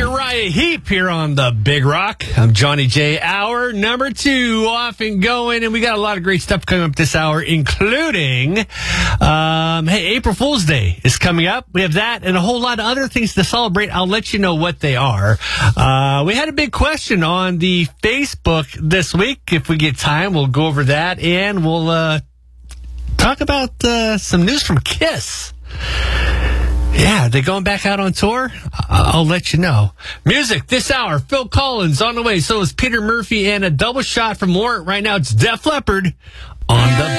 Uriah Heep here on the Big Rock. I'm Johnny J. Hour number 2 off and going, and we got a lot of great stuff coming up this hour, including, April Fool's Day is coming up. We have that and a whole lot of other things to celebrate. I'll let you know what they are. We had a big question on the Facebook this week. If we get time, we'll go over that, and we'll talk about some news from Kiss. Yeah, they're going back out on tour. I'll let you know. Music this hour. Phil Collins on the way. So is Peter Murphy, and a double shot from Warrant. Right now, it's Def Leppard on the